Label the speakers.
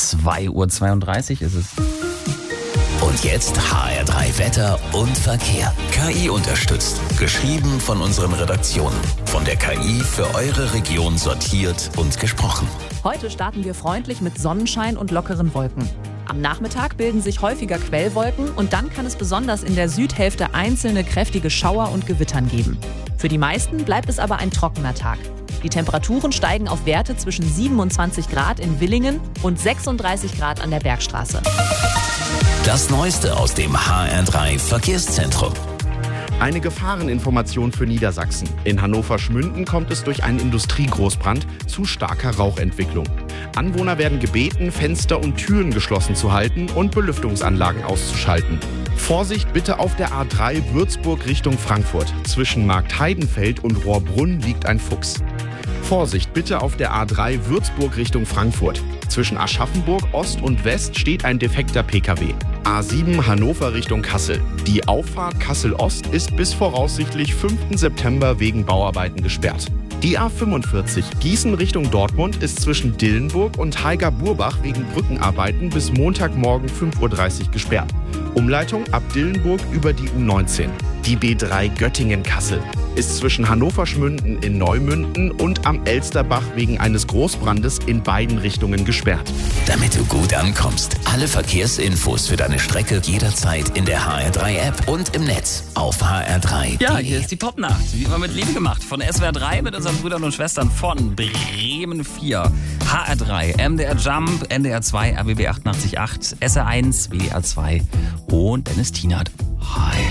Speaker 1: 2:32 ist es.
Speaker 2: Und jetzt HR3 Wetter und Verkehr. KI unterstützt. Geschrieben von unseren Redaktionen. Von der KI für eure Region sortiert und gesprochen.
Speaker 3: Heute starten wir freundlich mit Sonnenschein und lockeren Wolken. Am Nachmittag bilden sich häufiger Quellwolken und dann kann es besonders in der Südhälfte einzelne kräftige Schauer und Gewittern geben. Für die meisten bleibt es aber ein trockener Tag. Die Temperaturen steigen auf Werte zwischen 27 Grad in Villingen und 36 Grad an der Bergstraße.
Speaker 2: Das Neueste aus dem HR3 Verkehrszentrum.
Speaker 4: Eine Gefahreninformation für Niedersachsen. In Hannover-Schmünden kommt es durch einen Industriegroßbrand zu starker Rauchentwicklung. Anwohner werden gebeten, Fenster und Türen geschlossen zu halten und Belüftungsanlagen auszuschalten. Vorsicht bitte auf der A3 Würzburg Richtung Frankfurt. Zwischen Marktheidenfeld und Rohrbrunn liegt ein Fuchs. Vorsicht bitte auf der A3 Würzburg Richtung Frankfurt. Zwischen Aschaffenburg Ost und West steht ein defekter Pkw. A7 Hannover Richtung Kassel. Die Auffahrt Kassel-Ost ist bis voraussichtlich 5. September wegen Bauarbeiten gesperrt. Die A45 Gießen Richtung Dortmund ist zwischen Dillenburg und Haiger-Burbach wegen Brückenarbeiten bis Montagmorgen 5:30 Uhr gesperrt. Umleitung ab Dillenburg über die U19. Die B3 Göttingen-Kassel ist zwischen Hannover-Schmünden in Neumünden und am Elsterbach wegen eines Großbrandes in beiden Richtungen gesperrt.
Speaker 2: Damit du gut ankommst. Alle Verkehrsinfos für deine Strecke jederzeit in der HR3-App und im Netz auf hr3.de.
Speaker 1: Ja, hier ist die Popnacht. Wie immer mit Liebe gemacht. Von SWR 3 mit unseren Brüdern und Schwestern von Bremen 4. HR3, MDR Jump, NDR 2, RBB 88.8, SR1, WDR 2 und Dennis Tienert. Hi.